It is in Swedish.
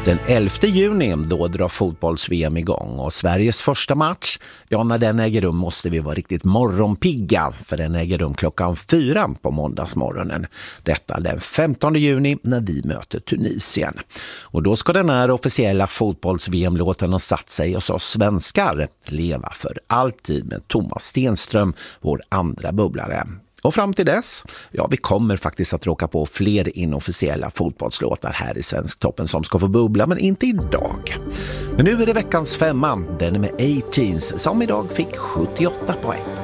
Den 11 juni då drar fotbolls-VM igång och Sveriges första match, ja när den äger rum måste vi vara riktigt morgonpigga för den äger rum klockan 4 på måndagsmorgonen. Detta den 15 juni när vi möter Tunisien. Och då ska den här officiella fotbolls-VM-låten ha satt sig och så svenskar leva för alltid med Thomas Stenström, vår andra bubblare. Och fram till dess, ja vi kommer faktiskt att råka på fler inofficiella fotbollslåtar här i Svensktoppen som ska få bubbla, men inte idag. Men nu är det veckans femma, den är med 18s som idag fick 78 poäng.